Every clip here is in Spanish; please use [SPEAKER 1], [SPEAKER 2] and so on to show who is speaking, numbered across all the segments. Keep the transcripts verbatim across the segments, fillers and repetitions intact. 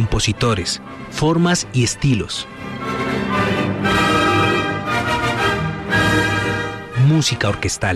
[SPEAKER 1] compositores, formas y estilos. Música orquestal.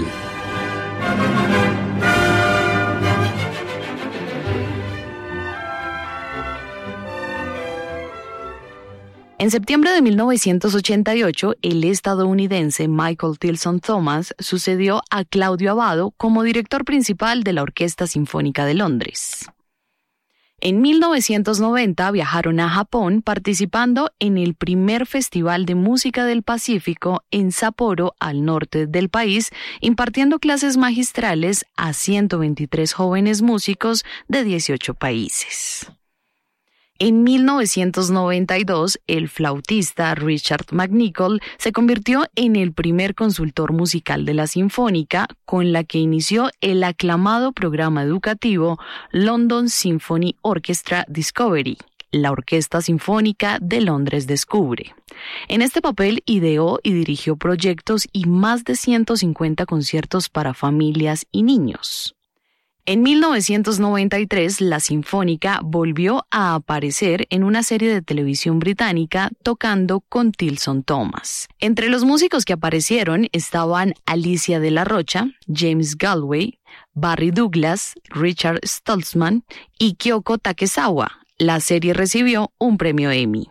[SPEAKER 2] En septiembre de mil novecientos ochenta y ocho, el estadounidense Michael Tilson Thomas sucedió a Claudio Abbado como director principal de la Orquesta Sinfónica de Londres. En mil novecientos noventa viajaron a Japón participando en el primer Festival de Música del Pacífico en Sapporo, al norte del país, impartiendo clases magistrales a ciento veintitrés jóvenes músicos de dieciocho países. En mil novecientos noventa y dos, el flautista Richard McNichol se convirtió en el primer consultor musical de la Sinfónica, con la que inició el aclamado programa educativo London Symphony Orchestra Discovery. La Orquesta Sinfónica de Londres descubre. En este papel ideó y dirigió proyectos y más de ciento cincuenta conciertos para familias y niños. En mil novecientos noventa y tres, la Sinfónica volvió a aparecer en una serie de televisión británica tocando con Tilson Thomas. Entre los músicos que aparecieron estaban Alicia de la Rocha, James Galway, Barry Douglas, Richard Stoltzman y Kyoko Takesawa. La serie recibió un premio Emmy.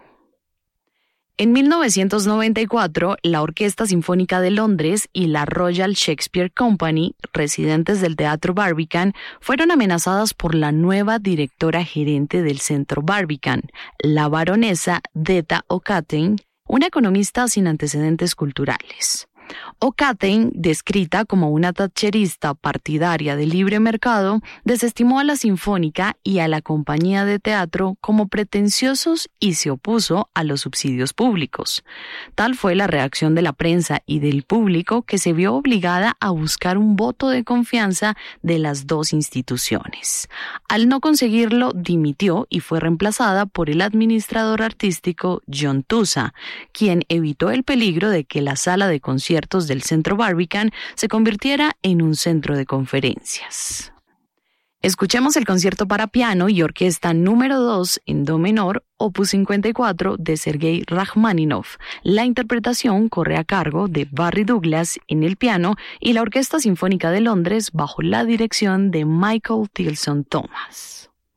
[SPEAKER 2] En mil novecientos noventa y cuatro, la Orquesta Sinfónica de Londres y la Royal Shakespeare Company, residentes del Teatro Barbican, fueron amenazadas por la nueva directora gerente del Centro Barbican, la baronesa Detta O'Kane, una economista sin antecedentes culturales. O'Kane, descrita como una thatcherista partidaria del libre mercado, desestimó a la Sinfónica y a la compañía de teatro como pretenciosos y se opuso a los subsidios públicos. Tal fue la reacción de la prensa y del público, que se vio obligada a buscar un voto de confianza de las dos instituciones. Al no conseguirlo, dimitió y fue reemplazada por el administrador artístico John Tusa, quien evitó el peligro de que la sala de conciertos del Centro Barbican se convirtiera en un centro de conferencias. Escuchemos el concierto para piano y orquesta número dos en do menor, opus cincuenta y cuatro de Sergei Rachmaninoff. La interpretación corre a cargo de Barry Douglas en el piano y la Orquesta Sinfónica de Londres bajo la dirección de Michael Tilson Thomas.